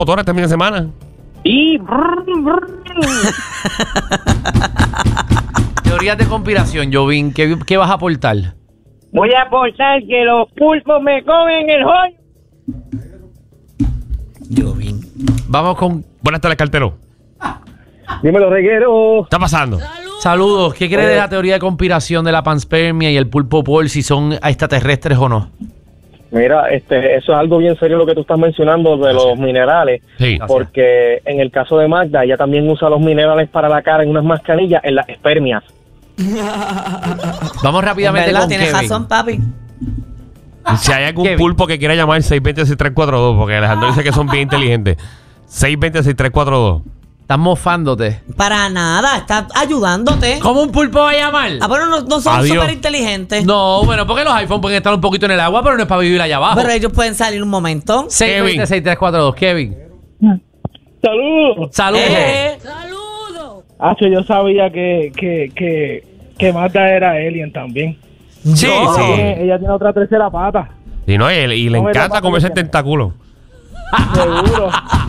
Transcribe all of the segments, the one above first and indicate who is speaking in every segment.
Speaker 1: motora este fin de semana.
Speaker 2: Y
Speaker 3: Teorías de conspiración, Jovín, ¿qué vas a aportar?
Speaker 2: voy a aportar que los pulpos me comen el joyo.
Speaker 3: Jovín. Vamos con...
Speaker 1: Buenas tardes, cartero.
Speaker 2: Dímelo, reguero.
Speaker 1: ¿Qué está pasando?
Speaker 3: Saludos. ¿Qué crees de la teoría de conspiración de la panspermia y el pulpo Paul, si son extraterrestres o no?
Speaker 2: Mira, eso es algo bien serio lo que tú estás mencionando de los minerales.
Speaker 1: Sí.
Speaker 2: Porque en el caso de Magda, ella también usa los minerales para la cara en unas mascarillas, en las espermias.
Speaker 3: Vamos rápidamente con
Speaker 4: Tienes
Speaker 3: Kevin.
Speaker 4: razón, papi.
Speaker 1: Si hay algún
Speaker 3: Kevin.
Speaker 1: pulpo que quiera llamar 620-6342, porque Alejandro dice que son bien inteligentes. 620-6342.
Speaker 3: Estás mofándote.
Speaker 4: Para nada, está ayudándote.
Speaker 3: ¿Cómo un pulpo va a llamar?
Speaker 4: Ah, pero no son
Speaker 1: Adiós.
Speaker 4: súper inteligentes.
Speaker 3: No, bueno, porque los iPhones pueden estar un poquito en el agua, pero no es para vivir allá abajo.
Speaker 4: Pero ellos pueden salir un momento.
Speaker 3: 620-6342. Kevin.
Speaker 2: ¡Saludos!
Speaker 3: Saludos.
Speaker 5: Yo sabía que Magda era alien también.
Speaker 1: Sí,
Speaker 4: No.
Speaker 1: sí.
Speaker 5: Ella tiene otra tercera pata.
Speaker 1: Y, no, y le
Speaker 5: No me
Speaker 1: encanta
Speaker 5: da
Speaker 1: comerse el
Speaker 5: paciencia.
Speaker 1: tentáculo.
Speaker 5: Seguro.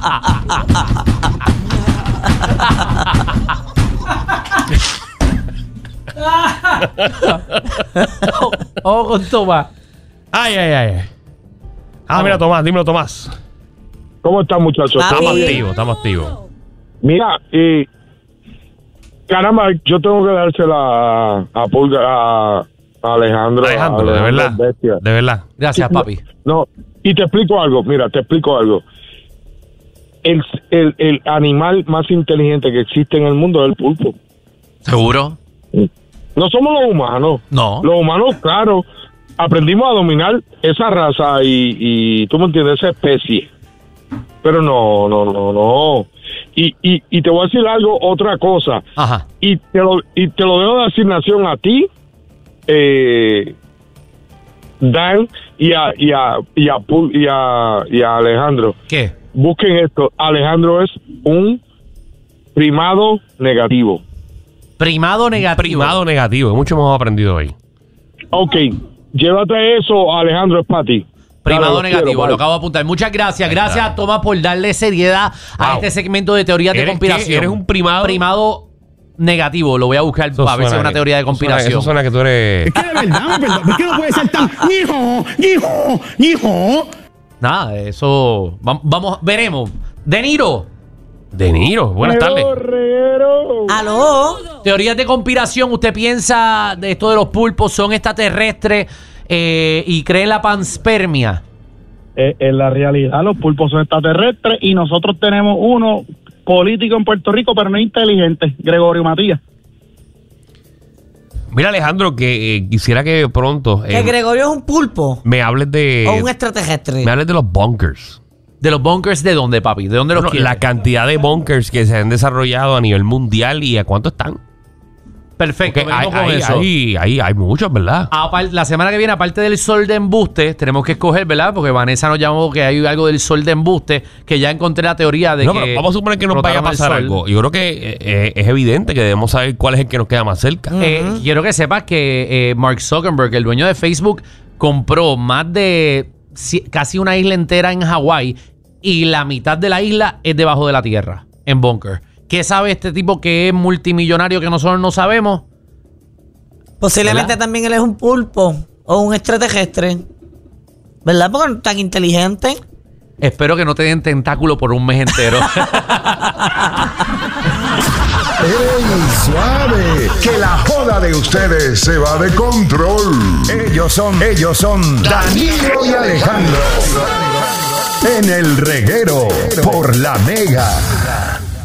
Speaker 3: Vamos con Tomás.
Speaker 1: Ay. Mira, Tomás, dímelo, Tomás.
Speaker 6: ¿Cómo están, muchachos?
Speaker 4: Papi.
Speaker 1: Estamos activos.
Speaker 6: Mira, caramba, yo tengo que dársela a Pulga, a Alejandro.
Speaker 1: Alejandro, de verdad.
Speaker 6: Bestia.
Speaker 1: De verdad.
Speaker 3: Gracias, papi.
Speaker 6: No, y te explico algo, El animal más inteligente que existe en el mundo es el pulpo.
Speaker 3: ¿Seguro?
Speaker 6: No somos los humanos.
Speaker 3: No.
Speaker 6: Los humanos, claro, aprendimos a dominar esa raza y tú me entiendes, esa especie. Pero no. Y te voy a decir algo, otra cosa.
Speaker 3: Ajá.
Speaker 6: Y te lo dejo de asignación a ti, Dan y a Alejandro.
Speaker 3: ¿Qué?
Speaker 6: Busquen esto. Alejandro es un primado negativo.
Speaker 3: Primado negativo.
Speaker 1: Primado negativo. Mucho hemos aprendido hoy.
Speaker 6: Ok, llévate eso, Alejandro, es para ti.
Speaker 3: Primado
Speaker 6: Dale,
Speaker 3: negativo,
Speaker 6: quiero,
Speaker 3: lo acabo de apuntar. Muchas gracias. Gracias, Tomás, por darle seriedad a
Speaker 1: Wow.
Speaker 3: este segmento de teorías de
Speaker 1: ¿Eres
Speaker 3: conspiración.
Speaker 1: qué? ¿Eres un primado?
Speaker 3: Primado negativo. Lo voy a buscar
Speaker 1: Eso
Speaker 3: a ver si es
Speaker 1: suena
Speaker 3: una teoría de conspiración.
Speaker 1: Eso suena que tú eres...
Speaker 7: Es que de verdad, ¿por qué no puede ser tan hijo?
Speaker 3: Nada, eso... Vamos, veremos. De Niro.
Speaker 1: De Niro. Buenas tardes.
Speaker 4: ¿Aló?
Speaker 3: Teorías de conspiración. ¿Usted piensa de esto de los pulpos son extraterrestres y cree en la panspermia?
Speaker 5: En la realidad, los pulpos son extraterrestres y nosotros tenemos uno político en Puerto Rico, pero no inteligente, Gregorio Matías.
Speaker 1: Mira, Alejandro, que quisiera que pronto
Speaker 4: ¿Que Gregorio es un pulpo?
Speaker 1: me hables de...
Speaker 4: ¿O un extraterrestre?
Speaker 1: Me hables de los bunkers.
Speaker 3: ¿De los bunkers de dónde, papi? ¿De dónde los
Speaker 1: Bueno,
Speaker 3: quieres?
Speaker 1: la cantidad de bunkers que se han desarrollado a nivel mundial y a cuánto están.
Speaker 3: Perfecto,
Speaker 1: Porque
Speaker 3: venimos con eso.
Speaker 1: hay muchos, ¿verdad?
Speaker 3: La semana que viene, aparte del sol de embuste, tenemos que escoger, ¿verdad? Porque Vanessa nos llamó que hay algo del sol de embuste, que ya encontré la teoría de
Speaker 1: No,
Speaker 3: que...
Speaker 1: pero vamos a suponer que nos vaya a
Speaker 3: rotaron el
Speaker 1: pasar
Speaker 3: sol.
Speaker 1: algo. Yo creo que es evidente que debemos saber cuál es el que nos queda más cerca.
Speaker 3: Quiero que sepas que Mark Zuckerberg, el dueño de Facebook, compró más de casi una isla entera en Hawái y la mitad de la isla es debajo de la tierra, en bunker. ¿Qué sabe este tipo que es multimillonario que nosotros no sabemos?
Speaker 4: Posiblemente
Speaker 3: ¿Verdad?
Speaker 4: también él es un pulpo o un extraterrestre. ¿Verdad? Porque no es tan inteligente.
Speaker 3: Espero que no te den tentáculo por un mes entero.
Speaker 8: ¡Ey, suave! Que la joda de ustedes se va de control. Ellos son Danilo y Alejandro. En el reguero por La Mega.